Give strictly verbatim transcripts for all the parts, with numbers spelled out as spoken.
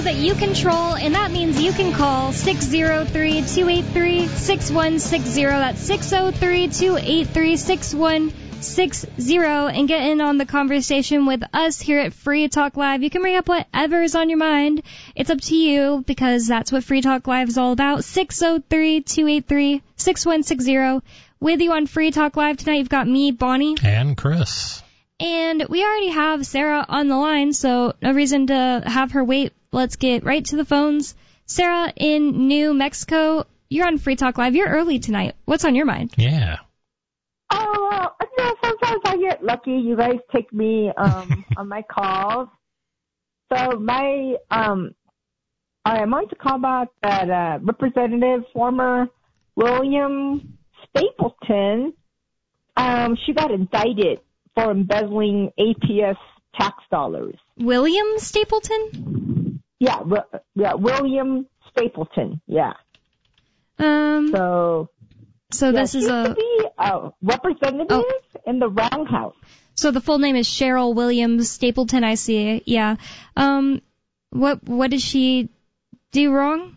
that you control, and that means you can call six oh three, two eight three, six one six zero. That's six oh three, two eight three, six one six zero and get in on the conversation with us here at Free Talk Live. You can bring up whatever is on your mind. It's up to you because that's what Free Talk Live is all about. six oh three, two eight three, six one six zero. With you on Free Talk Live tonight, you've got me, Bonnie. And Chris. And we already have Sarah on the line, so no reason to have her wait. Let's get right to the phones. Sarah in New Mexico, you're on Free Talk Live. You're early tonight. What's on your mind? Yeah. Oh, uh, you know, sometimes I get lucky. You guys take me um, on my calls. So my, um, I'm going to call about that uh, Representative, former William Stapleton. Um, she got indicted for embezzling A P S tax dollars. William Stapleton? Yeah, yeah, William Stapleton. Yeah. Um. So. So yeah, this is she a. To be a representative oh. in the Roundhouse. So the full name is Cheryl Williams Stapleton. I see. Yeah. Um. What What did she do wrong?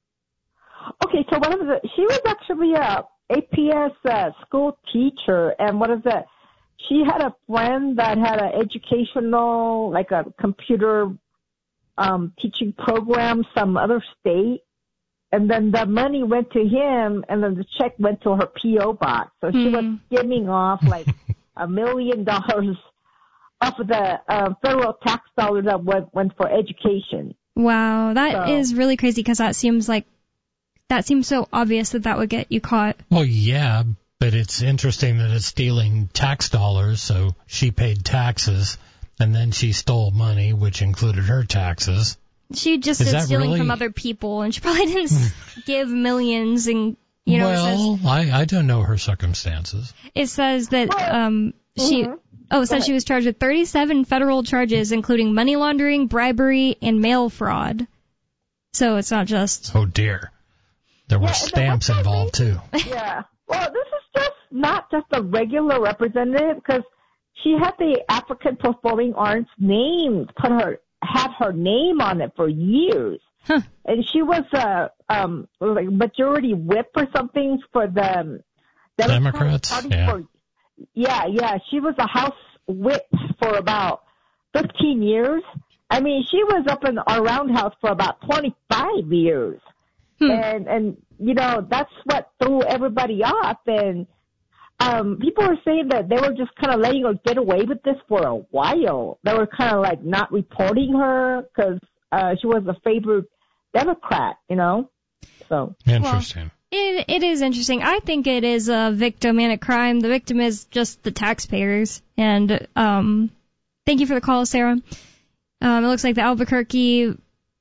Okay, so what is it? She was actually a A P S uh, school teacher, and what is it? She had a friend that had an educational, like a computer um, teaching program, some other state, and then the money went to him, and then the check went to her P O box. So she hmm. was skimming off like a million dollars off of the uh, federal tax dollars that went, went for education. Wow, that so. is really crazy because that seems like that seems so obvious that that would get you caught. Well, yeah. But it's interesting that it's stealing tax dollars, so she paid taxes, and then she stole money, which included her taxes. She just is did stealing really... from other people, and she probably didn't give millions. And you know, well, it says, I I don't know her circumstances. It says that um she mm-hmm. oh it says she was charged with thirty-seven federal charges, including money laundering, bribery, and mail fraud. So it's not just. Oh dear, there were yeah, stamps involved too. Yeah. Well, this is just not just a regular representative because she had the African Performing Arts name, put her, had her name on it for years. Huh. And she was a, um, like majority whip or something for the Democrats. Party yeah. For, yeah, yeah. She was a House whip for about fifteen years. I mean, she was up in our roundhouse for about twenty-five years. Hmm. And, and, you know, that's what threw everybody off. And, um, people were saying that they were just kind of letting her get away with this for a while. They were kind of like not reporting her because, uh, she was a favored Democrat, you know? So. Interesting. Well, it, it is interesting. I think it is a victim and a crime. The victim is just the taxpayers. And, um, thank you for the call, Sarah. Um, it looks like the Albuquerque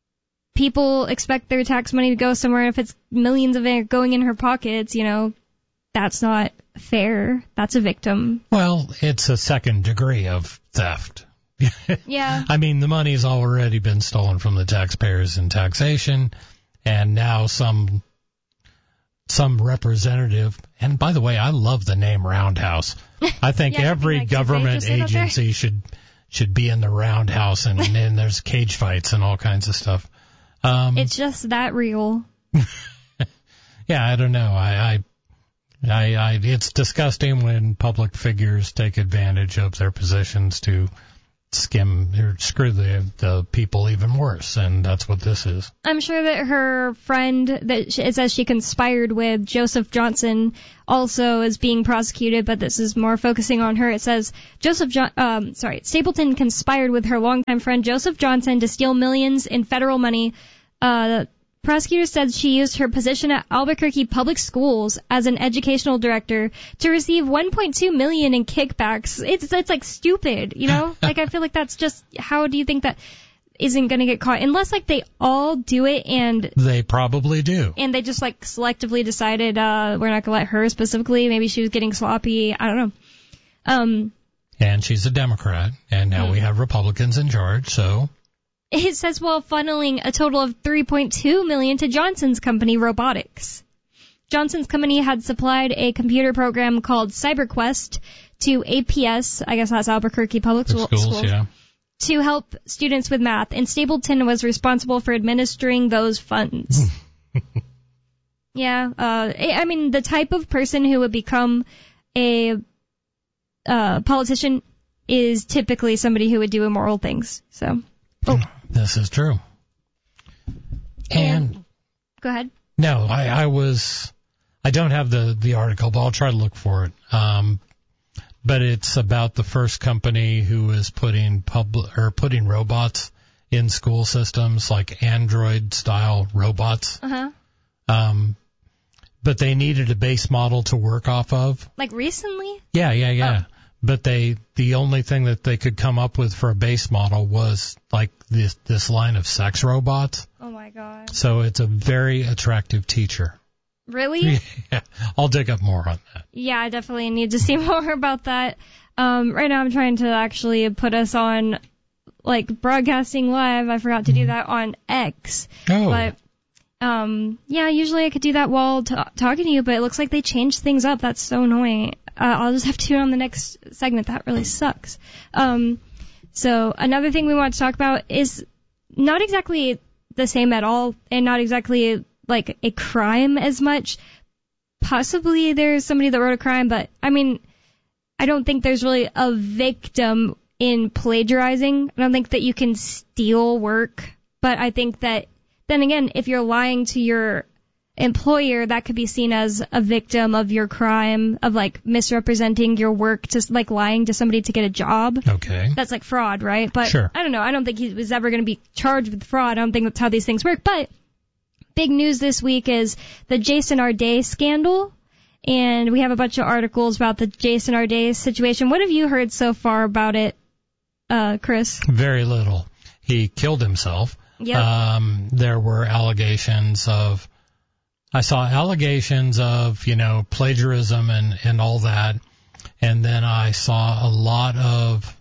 people expect their tax money to go somewhere, and if it's millions of it going in her pockets, you know, that's not fair. That's a victim. Well, it's a second degree of theft. Yeah. I mean, the money's already been stolen from the taxpayers in taxation, and now some some representative, and by the way, I love the name Roundhouse. I think yeah, every like government agency should should be in the Roundhouse, and, and there's cage fights and all kinds of stuff. Um, it's just that real. Yeah, I don't know. I, I, I, I, it's disgusting when public figures take advantage of their positions to skim or screw the the people even worse, and that's what this is. I'm sure that her friend that it says she conspired with, Joseph Johnson, also is being prosecuted, but this is more focusing on her. It says Joseph jo- um sorry, Stapleton conspired with her longtime friend Joseph Johnson to steal millions in federal money. Uh Prosecutor said she used her position at Albuquerque Public Schools as an educational director to receive one point two million dollars in kickbacks. It's it's like stupid, you know? Like I feel like that's just, how do you think that isn't going to get caught? Unless like they all do it and they probably do. And they just like selectively decided uh we're not going to let her specifically. Maybe she was getting sloppy. I don't know. Um And she's a Democrat, and now we have Republicans in charge, so it says, while funneling a total of three point two million dollars to Johnson's company, Robotics. Johnson's company had supplied a computer program called CyberQuest to A P S, I guess that's Albuquerque Public schools, Schools, yeah. to help students with math, and Stapleton was responsible for administering those funds. Yeah, uh, I mean, the type of person who would become a uh, politician is typically somebody who would do immoral things. So, oh. This is true. And, and go ahead. No, I, I was, I don't have the, the article, but I'll try to look for it. Um, but it's about the first company who is putting public or putting robots in school systems, like Android-style robots. Uh-huh. Um, but they needed a base model to work off of. Like recently? Yeah, yeah, yeah. Oh. But they, the only thing that they could come up with for a base model was like this, this line of sex robots. Oh my God. So it's a very attractive teacher. Really? Yeah, I'll dig up more on that. Yeah, I definitely need to see more about that. Um, right now I'm trying to actually put us on, like, broadcasting live. I forgot to do that on X. Oh. But, um, yeah, usually I could do that while t- talking to you, but it looks like they changed things up. That's so annoying. Uh, I'll just have to do it on the next segment. That really sucks. Um, so another thing we want to talk about is not exactly the same at all, and not exactly like a crime as much. Possibly there's somebody that wrote a crime, but I mean, I don't think there's really a victim in plagiarizing. I don't think that you can steal work, but I think that then again, if you're lying to your employer, that could be seen as a victim of your crime of like misrepresenting your work, just like lying to somebody to get a job. Okay. That's like fraud, right? But sure. I don't know. I don't think he was ever going to be charged with fraud. I don't think that's how these things work. But big news this week is the Jason Arday scandal. And we have a bunch of articles about the Jason Arday situation. What have you heard so far about it, uh, Chris? Very little. He killed himself. Yep. Um, there were allegations of, I saw allegations of, you know, plagiarism and, and all that. And then I saw a lot of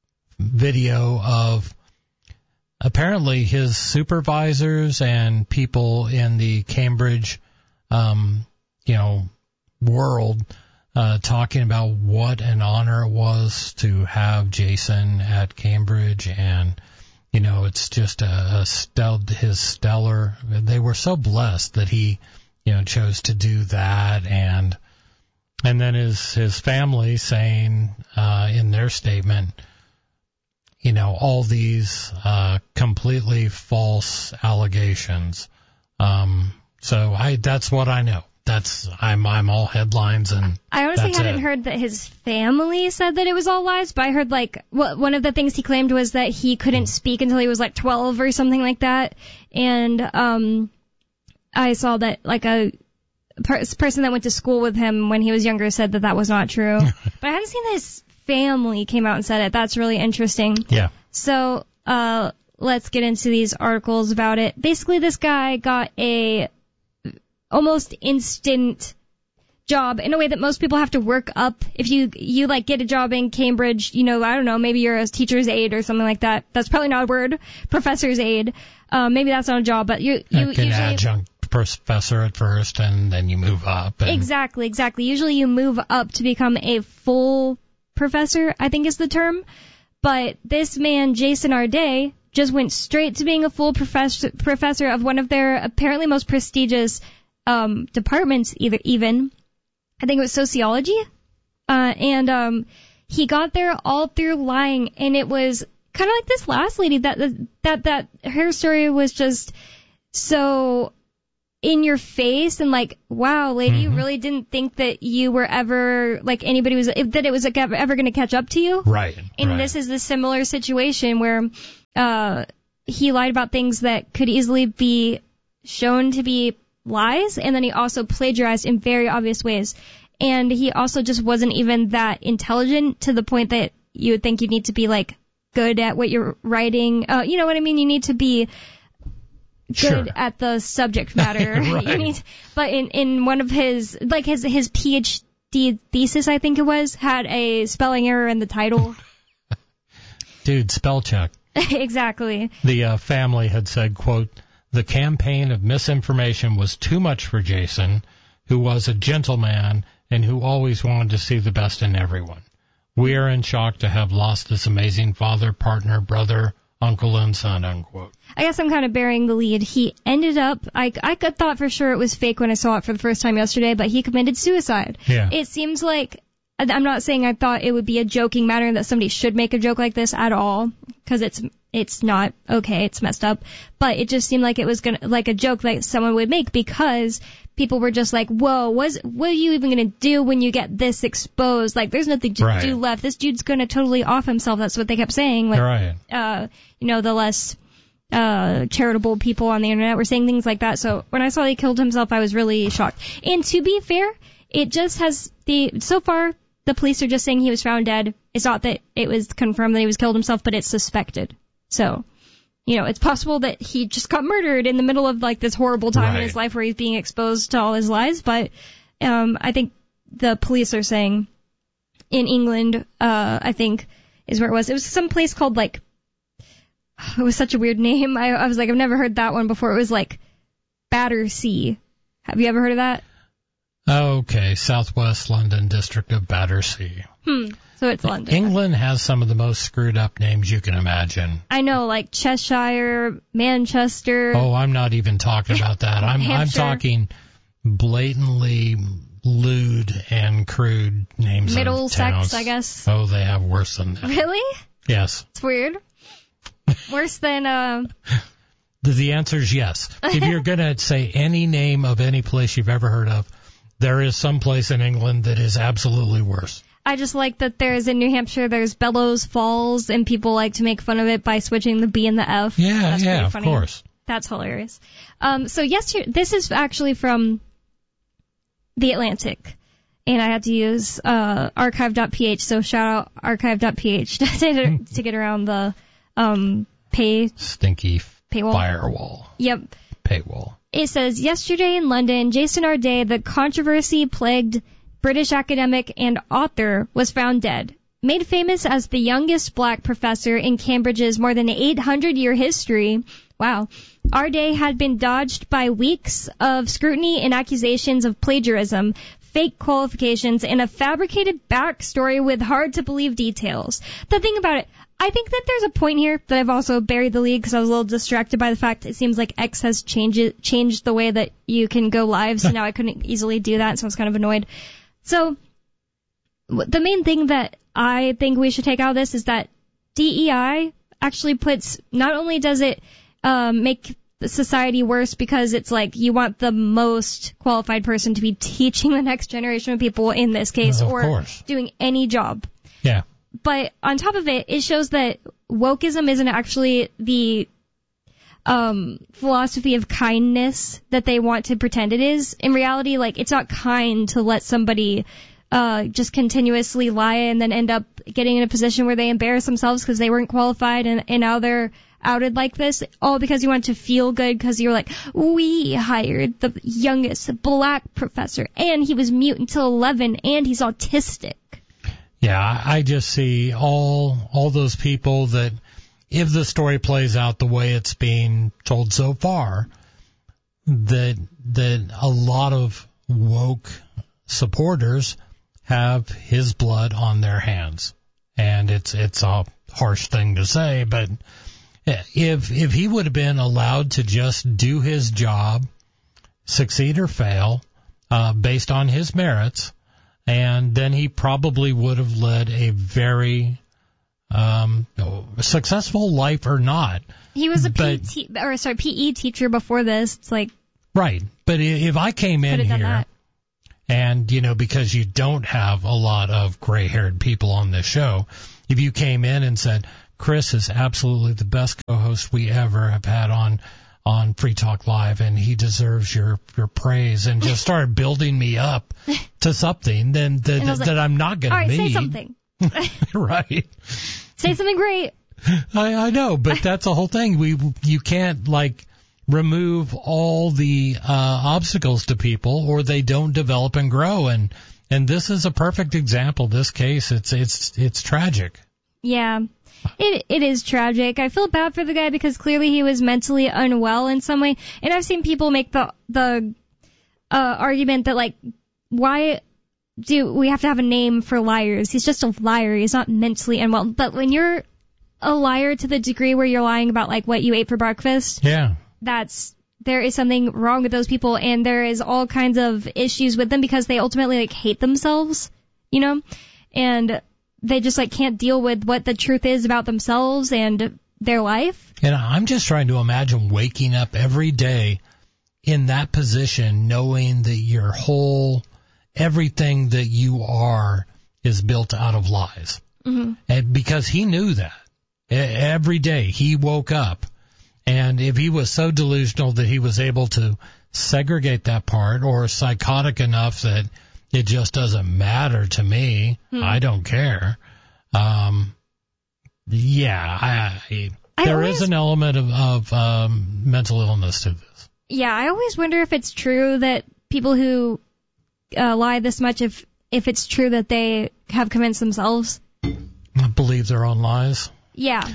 video of apparently his supervisors and people in the Cambridge, um, you know, world, uh, talking about what an honor it was to have Jason at Cambridge. And, you know, it's just a, a stel- his stellar, they were so blessed that he, you know, chose to do that. And, and then his, his family saying, uh, in their statement, you know, all these, uh, completely false allegations. Um, so I, that's what I know. That's, I'm, I'm all headlines and I honestly that's hadn't it. heard that his family said that it was all lies, but I heard like, well, one of the things he claimed was that he couldn't speak until he was like twelve or something like that. And, um, I saw that like a per- person that went to school with him when he was younger said that that was not true. But I hadn't seen that his family came out and said it. That's really interesting. Yeah. So, uh, let's get into these articles about it. Basically, this guy got a almost instant job in a way that most people have to work up. If you, you like get a job in Cambridge, you know, I don't know, maybe you're a teacher's aide or something like that. That's probably not a word. Professor's aide. Um, maybe that's not a job, but you, you like an usually adjunct professor at first and then you move up. And exactly, exactly. Usually you move up to become a full professor, I think is the term. But this man, Jason Arday, just went straight to being a full professor, professor of one of their apparently most prestigious um, departments, either even. I think it was sociology. Uh, and um, he got there all through lying, and it was kind of like this last lady that that that her story was just so in your face and like, wow, lady, mm-hmm. you really didn't think that you were ever like anybody was that it was like, ever, ever going to catch up to you, right? And right. this is the similar situation where uh, he lied about things that could easily be shown to be lies, and then he also plagiarized in very obvious ways. And he also just wasn't even that intelligent to the point that you would think you need to be like good at what you're writing. Uh, you know what I mean? You need to be good sure. at the subject matter. Right. You need, but in, in one of his, like his, his PhD thesis, I think it was, had a spelling error in the title. Dude, spell check. Exactly. The uh, family had said, quote, the campaign of misinformation was too much for Jason, who was a gentleman and who always wanted to see the best in everyone. We are in shock to have lost this amazing father, partner, brother, uncle, and son, unquote. I guess I'm kind of bearing the lead. He ended up, I, I thought for sure it was fake when I saw it for the first time yesterday, but he committed suicide. Yeah. It seems like, I'm not saying I thought it would be a joking matter that somebody should make a joke like this at all, because it's it's not okay, it's messed up, but it just seemed like it was gonna like a joke that someone would make, because people were just like, whoa, what's, what are you even gonna do when you get this exposed? Like, there's nothing to right. do left. This dude's gonna totally off himself. That's what they kept saying. Like, right. uh, you know, the less uh charitable people on the internet were saying things like that. So when I saw he killed himself, I was really shocked. And to be fair, it just has the so far. The police are just saying he was found dead. It's not that it was confirmed that he was killed himself, but it's suspected. So, you know, it's possible that he just got murdered in the middle of, like, this horrible time right. in his life where he's being exposed to all his lies. But um I think the police are saying in England, uh I think is where it was. It was some place called, like, it was such a weird name. I, I was like, I've never heard that one before. It was, like, Battersea. Have you ever heard of that? Okay, Southwest London district of Battersea. Hmm. So it's London. England has some of the most screwed up names you can imagine. I know, like Cheshire, Manchester. Oh, I'm not even talking about that. I'm I'm talking blatantly lewd and crude names of towns. Middlesex, I guess. Oh, they have worse than that. Really? Yes. It's weird. Worse than uh the, the answer is yes. If you're going to say any name of any place you've ever heard of, there is some place in England that is absolutely worse. I just like that there's in New Hampshire, there's Bellows Falls, and people like to make fun of it by switching the B and the F. Yeah, That's yeah, pretty of funny. course. That's hilarious. Um, so yesterday, this is actually from The Atlantic, and I had to use uh, archive dot p h, so shout out archive dot p h to, to get around the um, pay Stinky paywall. firewall. Yep. Paywall. It says, yesterday in London, Jason Arday, the controversy-plagued British academic and author, was found dead. Made famous as the youngest black professor in Cambridge's more than eight hundred year history, wow, Arday had been dodged by weeks of scrutiny and accusations of plagiarism, fake qualifications, and a fabricated backstory with hard-to-believe details. The thing about it, I think that there's a point here that I've also buried the lead because I was a little distracted by the fact it seems like X has changed changed the way that you can go live, so now I couldn't easily do that, so I was kind of annoyed. So the main thing that I think we should take out of this is that D E I actually puts, not only does it um, make society worse because it's like you want the most qualified person to be teaching the next generation of people in this case, of or course. doing any job. Yeah. But on top of it, it shows that wokeism isn't actually the um, philosophy of kindness that they want to pretend it is. In reality, like, it's not kind to let somebody uh, just continuously lie and then end up getting in a position where they embarrass themselves because they weren't qualified and, and now they're outed like this, all because you want to feel good because you're like, we hired the youngest black professor and he was mute until eleven and he's autistic. Yeah, I just see all all those people that, if the story plays out the way it's being told so far, that that a lot of woke supporters have his blood on their hands. And it's it's a harsh thing to say, but if if he would have been allowed to just do his job, succeed or fail, uh, based on his merits, and then he probably would have led a very um, successful life or not. He was a but, P T, or sorry, P E teacher before this. It's like, right. But if I came in here, that. and, you know, because you don't have a lot of gray-haired people on this show, if you came in and said, Chris is absolutely the best co-host we ever have had on on Free Talk Live, and he deserves your, your praise, and just started building me up to something, then that, that, like, that I'm not going to meet. All right, say something. Right. Say something great. I, I know, but that's the whole thing. We You can't, like, remove all the uh, obstacles to people, or they don't develop and grow, and and this is a perfect example. This case, it's it's it's tragic. Yeah. It it is tragic. I feel bad for the guy because clearly he was mentally unwell in some way. And I've seen people make the the uh, argument that, like, why do we have to have a name for liars? He's just a liar. He's not mentally unwell. But when you're a liar to the degree where you're lying about like what you ate for breakfast, yeah, that's there is something wrong with those people, and there is all kinds of issues with them because they ultimately like hate themselves, you know, and they just like can't deal with what the truth is about themselves and their life. And I'm just trying to imagine waking up every day in that position, knowing that your whole, everything that you are is built out of lies. Mm-hmm. And because he knew that. Every day he woke up, and if he was so delusional that he was able to segregate that part, or psychotic enough that it just doesn't matter to me, hmm. I don't care. Um, yeah, I, I, I there always, is an element of, of um, mental illness to this. Yeah, I always wonder if it's true that people who uh, lie this much, if if it's true that they have convinced themselves. Believe their own lies. Yeah.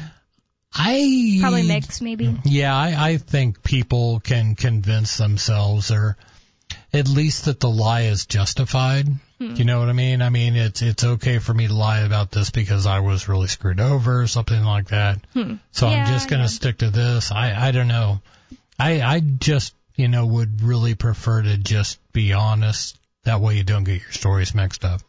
I probably mixed, maybe. Yeah, I, I think people can convince themselves, or at least that the lie is justified. Hmm. You know what I mean? I mean, it's it's okay for me to lie about this because I was really screwed over or something like that. Hmm. So yeah, I'm just going to yeah. stick to this. I, I don't know. I I just, you know, would really prefer to just be honest. That way you don't get your stories mixed up.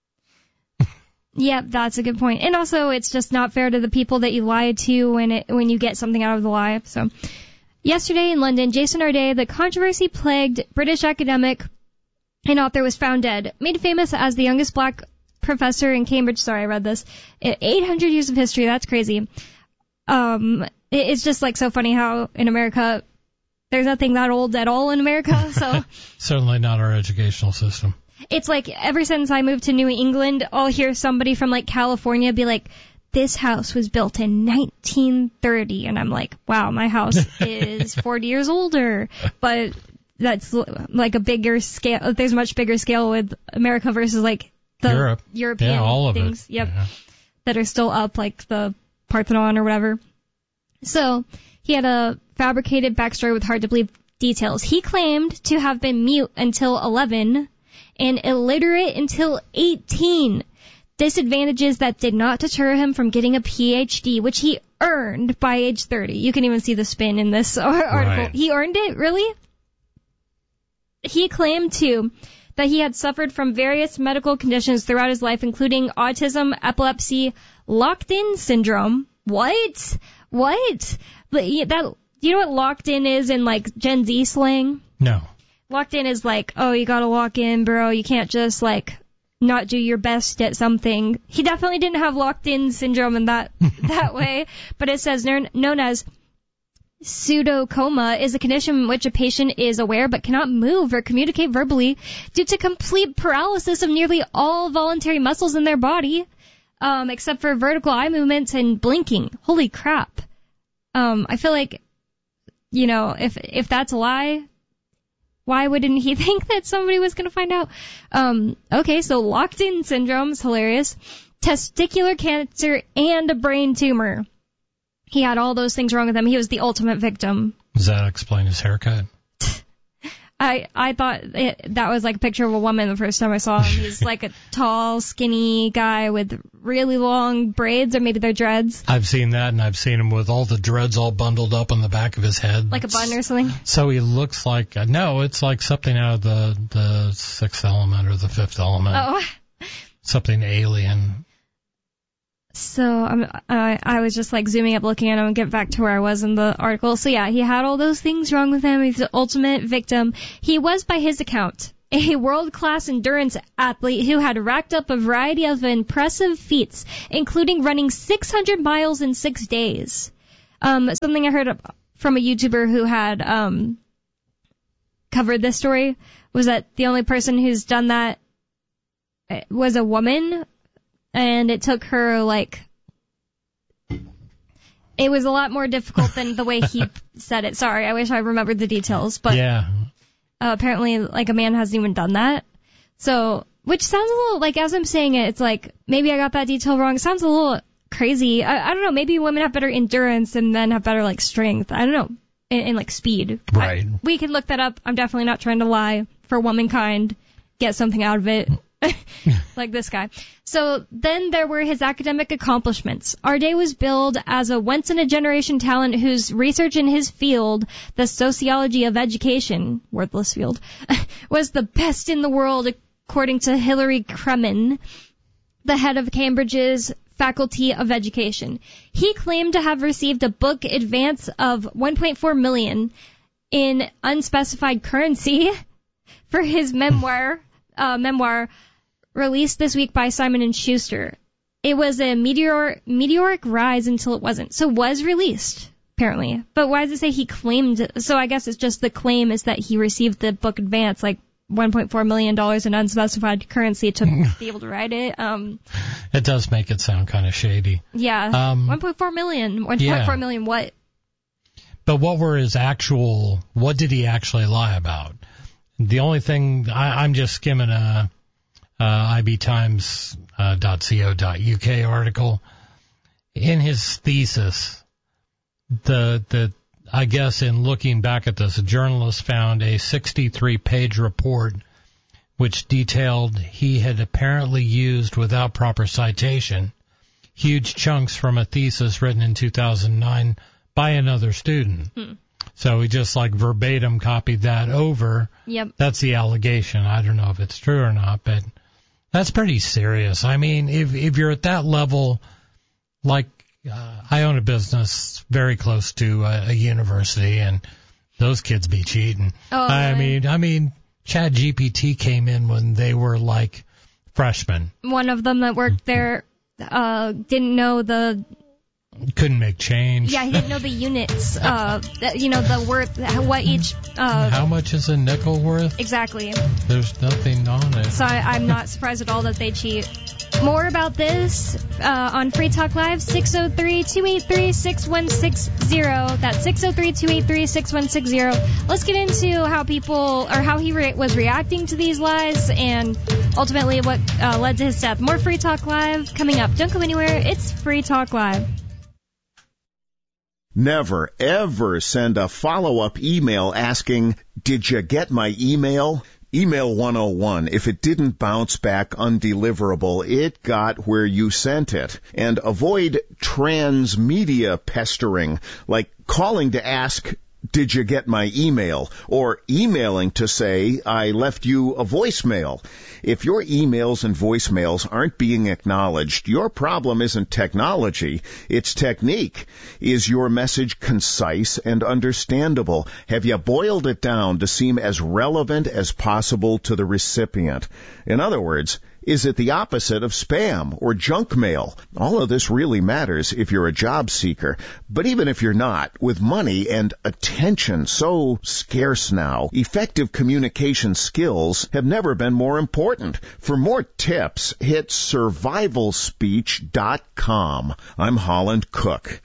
Yeah, that's a good point. And also, it's just not fair to the people that you lied to when it when you get something out of the lie. So, yesterday in London, Jason Arday, the controversy-plagued British academic and author, was found dead. Made famous as the youngest black professor in Cambridge. Sorry, I read this. eight hundred years of history. That's crazy. Um, it's just like so funny how in America there's nothing that old at all in America. So certainly not our educational system. It's like ever since I moved to New England, I'll hear somebody from like California be like, this house was built in nineteen thirty. And I'm like, wow, my house is forty years older. But that's like a bigger scale. There's a much bigger scale with America versus like the Europe. European yeah, all of things. It. Yep. Yeah. That are still up, like the Parthenon or whatever. So he had a fabricated backstory with hard to believe details. He claimed to have been mute until eleven. And illiterate until eighteen. Disadvantages that did not deter him from getting a P H D, which he earned by age thirty. You can even see the spin in this article. Right. He earned it, really? He claimed, too, that he had suffered from various medical conditions throughout his life, including autism, epilepsy, locked-in syndrome. What? What? That, you know what locked in is in, like, Gen Z slang? No. Locked in is like, oh, you gotta lock in, bro. You can't just, like, not do your best at something. He definitely didn't have locked in syndrome in that that way, but it says known as pseudocoma is a condition in which a patient is aware but cannot move or communicate verbally due to complete paralysis of nearly all voluntary muscles in their body, um, except for vertical eye movements and blinking. Holy crap. Um, I feel like, you know, if if that's a lie, why wouldn't he think that somebody was going to find out? Um, okay, so locked-in syndrome is hilarious. Testicular cancer and a brain tumor. He had all those things wrong with him. He was the ultimate victim. Does that explain his haircut? I I thought it, that was like a picture of a woman the first time I saw him. He's like a tall, skinny guy with really long braids, or maybe they're dreads. I've seen that, and I've seen him with all the dreads all bundled up on the back of his head. Like a bun or something? So he looks like, no, it's like something out of the, the Sixth Element or the Fifth Element. Oh. Something alien. So I'm, I, I was just like zooming up, looking at him, and get back to where I was in the article. So yeah, he had all those things wrong with him. He's the ultimate victim. He was, by his account, a world-class endurance athlete who had racked up a variety of impressive feats, including running six hundred miles in six days. Um, something I heard from a YouTuber who had um, covered this story was that the only person who's done that was a woman. And it took her, like, it was a lot more difficult than the way he said it. Sorry, I wish I remembered the details. But yeah. uh, apparently, like, a man hasn't even done that. So, which sounds a little, like, as I'm saying it, it's like, maybe I got that detail wrong. It sounds a little crazy. I, I don't know, maybe women have better endurance and men have better, like, strength. I don't know, and, and like, speed. Right. I, we can look that up. I'm definitely not trying to lie for womankind, get something out of it. like this guy. So then there were his academic accomplishments. Ardé was billed as a once-in-a-generation talent whose research in his field, the sociology of education, worthless field, was the best in the world according to Hilary Kremen, the head of Cambridge's Faculty of Education. He claimed to have received a book advance of one point four million dollars in unspecified currency for his memoir, uh, memoir released this week by Simon and Schuster. It was a meteor, meteoric rise until it wasn't. So was released, apparently. But why does it say he claimed? So I guess it's just the claim is that he received the book advance, like one point four million dollars in unspecified currency to be able to write it. Um, it does make it sound kind of shady. Yeah. Um, one point four million. one point four yeah. million what? But what were his actual, what did he actually lie about? The only thing, I, I'm just skimming a, a I B Times dot co dot U K article. In his thesis, the, the, I guess in looking back at this, a journalist found a sixty-three page report which detailed he had apparently used without proper citation huge chunks from a thesis written in two thousand nine by another student. Hmm. So he just like verbatim copied that over. Yep. That's the allegation. I don't know if it's true or not, but that's pretty serious. I mean, if if you're at that level, like uh, I own a business very close to a, a university, and those kids be cheating. Oh, I really? mean, I mean, Chat G P T came in when they were like freshmen. One of them that worked there uh didn't know the couldn't make change. Yeah, he didn't know the units, uh, you know, the worth, what each, uh... How much is a nickel worth? Exactly. There's nothing on it. So I, I'm not surprised at all that they cheat. More about this, uh, on Free Talk Live, six oh three, two eight three, six one six zero. That's six oh three, two eight three, six one six zero. Let's get into how people, or how he re- was reacting to these lies, and ultimately what uh, led to his death. More Free Talk Live coming up. Don't go anywhere. It's Free Talk Live. Never, ever send a follow-up email asking, did you get my email? Email one oh one. If it didn't bounce back undeliverable, it got where you sent it. And avoid transmedia pestering, like calling to ask, did you get my email? Or emailing to say, I left you a voicemail. If your emails and voicemails aren't being acknowledged, your problem isn't technology, it's technique. Is your message concise and understandable? Have you boiled it down to seem as relevant as possible to the recipient? In other words, is it the opposite of spam or junk mail? All of this really matters if you're a job seeker. But even if you're not, with money and attention so scarce now, effective communication skills have never been more important. For more tips, hit survival speech dot com. I'm Holland Cook.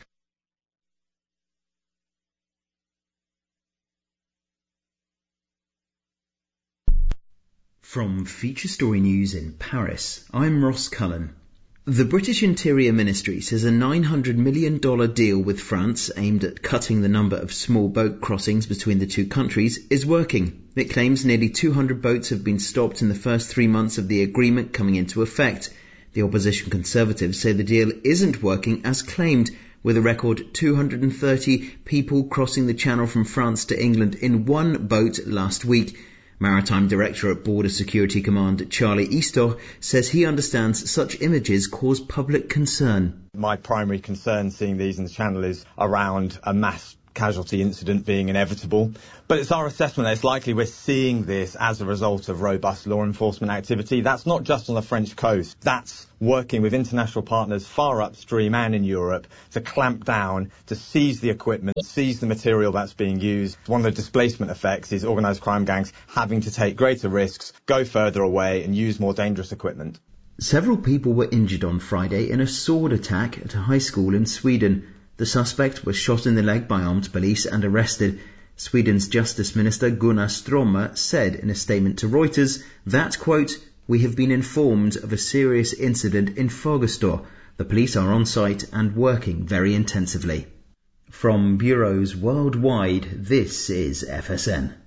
From Feature Story News in Paris, I'm Ross Cullen. The British Interior Ministry says a nine hundred million dollars deal with France aimed at cutting the number of small boat crossings between the two countries is working. It claims nearly two hundred boats have been stopped in the first three months of the agreement coming into effect. The opposition Conservatives say the deal isn't working as claimed, with a record two hundred thirty people crossing the Channel from France to England in one boat last week. Maritime Director at Border Security Command Charlie Easter says he understands such images cause public concern. My primary concern seeing these in the Channel is around a mass casualty incident being inevitable. But it's our assessment that it's likely we're seeing this as a result of robust law enforcement activity. That's not just on the French coast. That's working with international partners far upstream and in Europe to clamp down, to seize the equipment, seize the material that's being used. One of the displacement effects is organised crime gangs having to take greater risks, go further away and use more dangerous equipment. Several people were injured on Friday in a sword attack at a high school in Sweden. The suspect was shot in the leg by armed police and arrested. Sweden's Justice Minister Gunnar Strömmer said in a statement to Reuters that, quote, "We have been informed of a serious incident in Fagersta. The police are on site and working very intensively." From bureaus worldwide, this is F S N.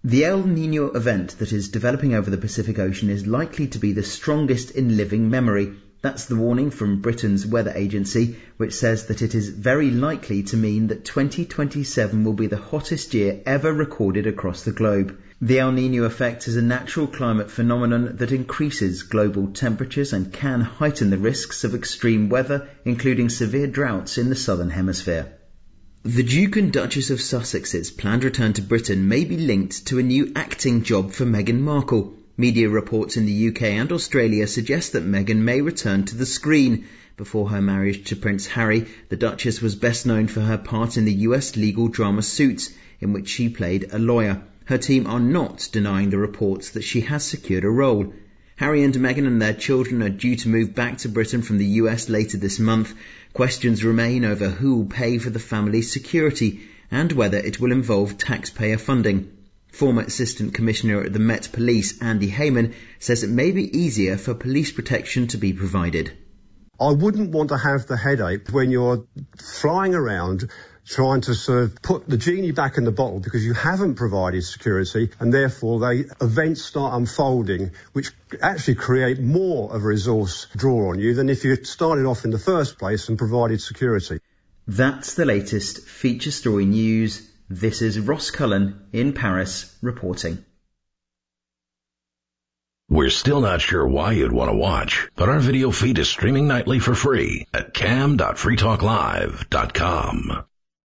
The El Niño event that is developing over the Pacific Ocean is likely to be the strongest in living memory. That's the warning from Britain's weather agency, which says that it is very likely to mean that twenty twenty-seven will be the hottest year ever recorded across the globe. The El Niño effect is a natural climate phenomenon that increases global temperatures and can heighten the risks of extreme weather, including severe droughts in the southern hemisphere. The Duke and Duchess of Sussex's planned return to Britain may be linked to a new acting job for Meghan Markle. Media reports in the U K and Australia suggest that Meghan may return to the screen. Before her marriage to Prince Harry, the Duchess was best known for her part in the U S legal drama Suits, in which she played a lawyer. Her team are not denying the reports that she has secured a role. Harry and Meghan and their children are due to move back to Britain from the U S later this month. Questions remain over who will pay for the family's security and whether it will involve taxpayer funding. Former Assistant Commissioner at the Met Police, Andy Heyman, says it may be easier for police protection to be provided. I wouldn't want to have the headache when you're flying around trying to sort of put the genie back in the bottle because you haven't provided security, and therefore they events start unfolding which actually create more of a resource draw on you than if you had started off in the first place and provided security. That's the latest feature story news. This is Ross Cullen in Paris reporting. We're still not sure why you'd want to watch, but our video feed is streaming nightly for free at cam dot free talk live dot com.